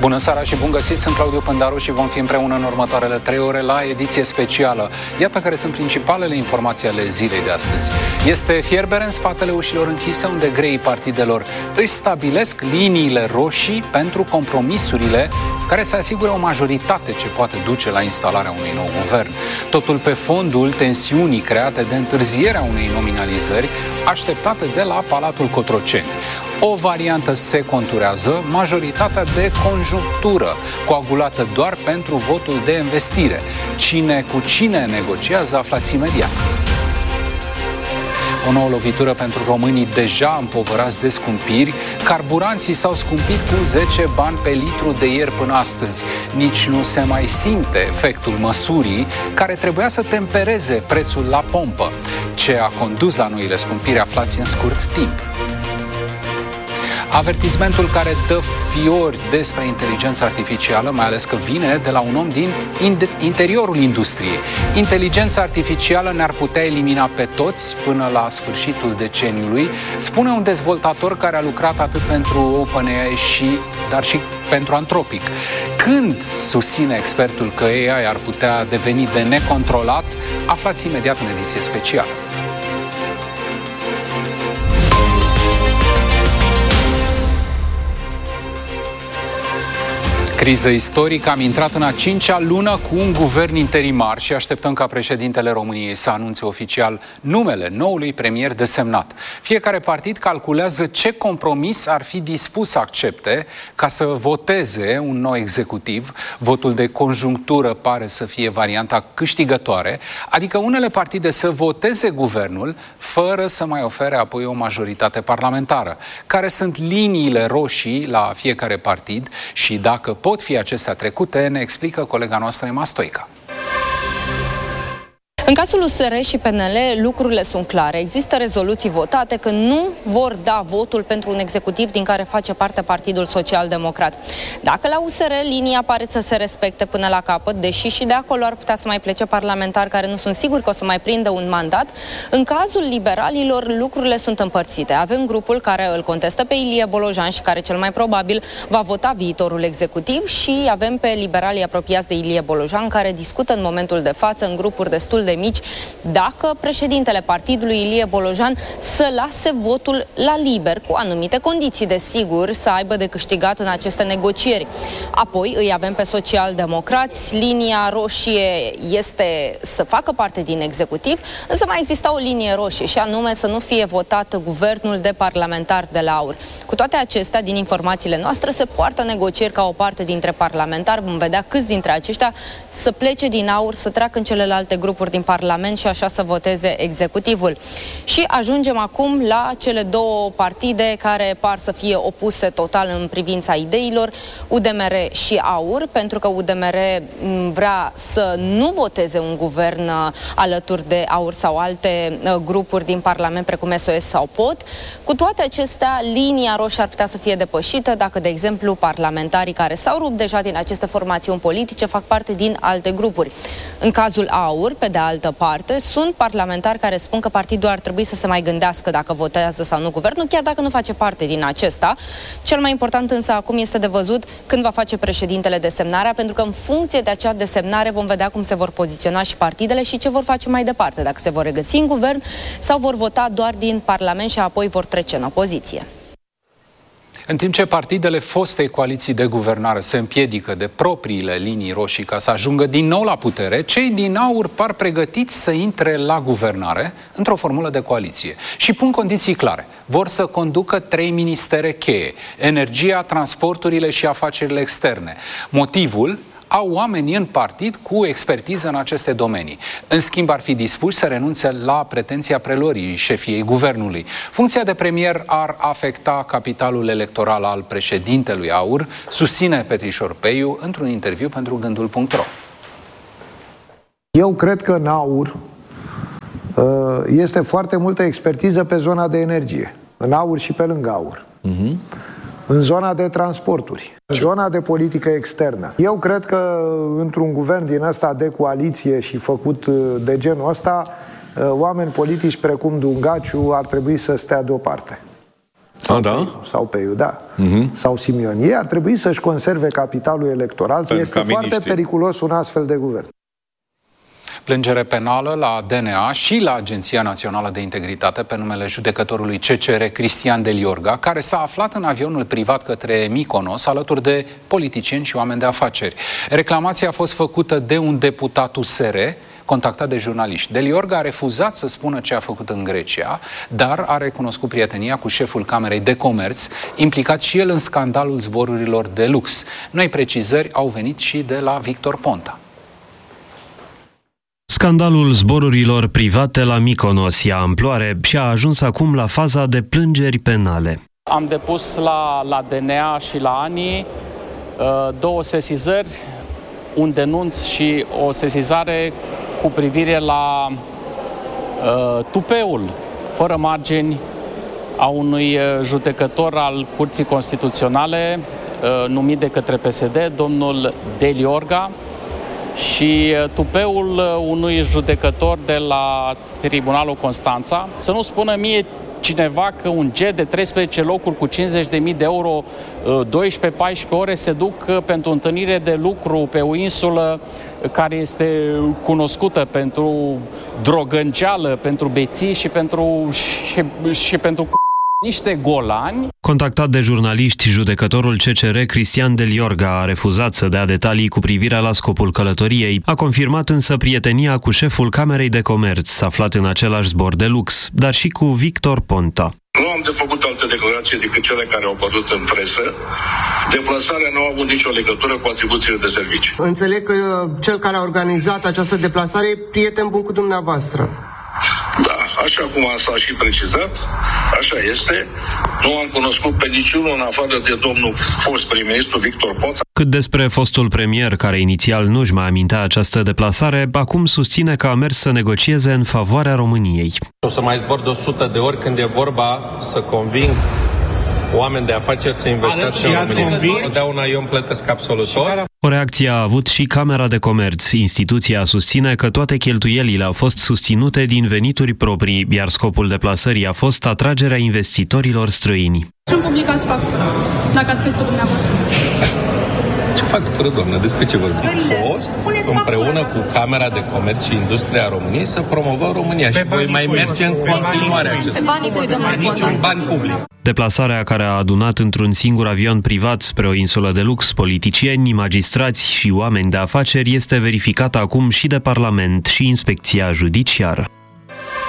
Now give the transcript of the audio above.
Bună seara și bun găsit, sunt Claudiu Pândaru și vom fi împreună în următoarele 3 ore la ediție specială. Iată care sunt principalele informații ale zilei de astăzi. Este fierbere în spatele ușilor închise, unde greii partidelor își stabilesc liniile roșii pentru compromisurile care să asigure o majoritate ce poate duce la instalarea unui nou guvern. Totul pe fondul tensiunii create de întârzierea unei nominalizări așteptate de la Palatul Cotroceni. O variantă se conturează, majoritatea de conjunctură, coagulată doar pentru votul de investire. Cine cu cine negociază, aflați imediat. O nouă lovitură pentru românii deja împovărați de scumpiri. Carburanții s-au scumpit cu 10 bani pe litru de ieri până astăzi. Nici nu se mai simte efectul măsurii care trebuia să tempereze prețul la pompă. Ce a condus la noile scumpiri, aflați în scurt timp. Avertismentul care dă fiori despre inteligența artificială, mai ales că vine de la un om din interiorul industriei. Inteligența artificială ne-ar putea elimina pe toți până la sfârșitul deceniului, spune un dezvoltator care a lucrat atât pentru OpenAI dar și pentru Anthropic. Când susține expertul că AI ar putea deveni de necontrolat, aflați imediat în ediție specială. Criză istorică, am intrat în a 5-a lună cu un guvern interimar și așteptăm ca președintele României să anunțe oficial numele noului premier desemnat. Fiecare partid calculează ce compromis ar fi dispus să accepte ca să voteze un nou executiv. Votul de conjunctură pare să fie varianta câștigătoare, adică unele partide să voteze guvernul fără să mai ofere apoi o majoritate parlamentară. Care sunt liniile roșii la fiecare partid și dacă pot fi acestea trecute, ne explică colega noastră Emma Stoica. În cazul USR și PNL, lucrurile sunt clare. Există rezoluții votate că nu vor da votul pentru un executiv din care face parte Partidul Social-Democrat. Dacă la USR linia pare să se respecte până la capăt, deși și de acolo ar putea să mai plece parlamentari care nu sunt siguri că o să mai prindă un mandat, în cazul liberalilor lucrurile sunt împărțite. Avem grupul care îl contestă pe Ilie Bolojan și care cel mai probabil va vota viitorul executiv și avem pe liberalii apropiați de Ilie Bolojan care discută în momentul de față în grupuri destul de mici dacă președintele partidului Ilie Bolojan să lase votul la liber, cu anumite condiții, desigur, să aibă de câștigat în aceste negocieri. Apoi îi avem pe social-democrați, linia roșie este să facă parte din executiv, însă mai exista o linie roșie și anume să nu fie votat guvernul de parlamentari de la AUR. Cu toate acestea, din informațiile noastre, se poartă negocieri ca o parte dintre parlamentari, vom vedea câți dintre aceștia să plece din AUR, să treacă în celelalte grupuri din Parlament și așa să voteze executivul. Și ajungem acum la cele două partide care par să fie opuse total în privința ideilor, UDMR și AUR, pentru că UDMR vrea să nu voteze un guvern alături de AUR sau alte grupuri din Parlament, precum SOS sau POT. Cu toate acestea, linia roșie ar putea să fie depășită dacă, de exemplu, parlamentarii care s-au rupt deja din aceste formațiuni politice fac parte din alte grupuri. În cazul AUR, pe de altă parte, sunt parlamentari care spun că partidul ar trebui să se mai gândească dacă votează sau nu guvernul, chiar dacă nu face parte din acesta. Cel mai important însă acum este de văzut când va face președintele desemnarea, pentru că în funcție de acea desemnare vom vedea cum se vor poziționa și partidele și ce vor face mai departe, dacă se vor regăsi în guvern sau vor vota doar din Parlament și apoi vor trece în opoziție. În timp ce partidele fostei coaliții de guvernare se împiedică de propriile linii roșii ca să ajungă din nou la putere, cei din AUR par pregătiți să intre la guvernare într-o formulă de coaliție. Și pun condiții clare. Vor să conducă 3 ministere cheie: energia, transporturile și afacerile externe. Motivul? Au oameni în partid cu expertiză în aceste domenii. În schimb, ar fi dispuși să renunțe la pretenția preluării șefiei guvernului. Funcția de premier ar afecta capitalul electoral al președintelui AUR, susține Petrișor Peiu într-un interviu pentru Gândul.ro. Eu cred că în AUR este foarte multă expertiză pe zona de energie. În AUR și pe lângă AUR. În zona de transporturi, în zona de politică externă. Eu cred că într-un guvern din ăsta de coaliție și făcut de genul ăsta, oameni politici precum Dungaciu ar trebui să stea deoparte. sau pe Iuda sau Simion. Ei ar trebui să-și conserve capitalul electoral. Este foarte periculos un astfel de guvern. Plângere penală la DNA și la Agenția Națională de Integritate pe numele judecătorului CCR Cristian Deliorga, care s-a aflat în avionul privat către Mykonos alături de politicieni și oameni de afaceri. Reclamația a fost făcută de un deputat USR contactat de jurnaliști. Deliorga a refuzat să spună ce a făcut în Grecia, dar a recunoscut prietenia cu șeful Camerei de Comerț, implicat și el în scandalul zborurilor de lux. Noi precizări au venit și de la Victor Ponta. Scandalul zborurilor private la Mykonos ia amploare și a ajuns acum la faza de plângeri penale. Am depus la DNA și la ANI 2 sesizări, un denunț și o sesizare cu privire la tupeul fără margini a unui judecător al Curții Constituționale numit de către PSD, domnul Deliorga, și tupeul unui judecător de la Tribunalul Constanța. Să nu spună mie cineva că un jet de 13 locuri cu 50.000 de euro, 12-14 ore se duc pentru întâlnire de lucru pe o insulă care este cunoscută pentru drogănceală, pentru beții și pentru niște golani. Contactat de jurnaliști, judecătorul CCR Cristian Deliorga a refuzat să dea detalii cu privire la scopul călătoriei. A confirmat însă prietenia cu șeful Camerei de Comerț, aflat în același zbor de lux, dar și cu Victor Ponta. Nu am de făcut alte declarații decât cele care au apărut în presă. Deplasarea nu a avut nicio legătură cu atribuțiile de servicii. Înțeleg că cel care a organizat această deplasare e prieten bun cu dumneavoastră. Da, așa cum s-a și precizat, așa este. Nu am cunoscut pe niciunul în afară de domnul fost prim-ministru Victor Ponta. Cât despre fostul premier, care inițial nu-și mai amintea această deplasare, acum susține că a mers să negocieze în favoarea României. O să mai zbor de 100 de ori când e vorba să conving oameni de afaceri să investească în România. Totdeauna eu îmi plătesc absolut tot. O reacție a avut și Camera de Comerț. Instituția susține că toate cheltuielile au fost susținute din venituri proprii, iar scopul deplasării a fost atragerea investitorilor străini. Ce-mi publicați factura, dacă ați plătit dumneavoastră? Ce factură, doamnă? Despre ce vorbim? Fost împreună cu Camera de Comerț și Industria României să promovăm România și voi mai merge în continuare acest lucru. Niciun bani public. Deplasarea care a adunat într-un singur avion privat spre o insulă de lux politicieni, magistrați și oameni de afaceri este verificată acum și de Parlament și Inspecția Judiciară.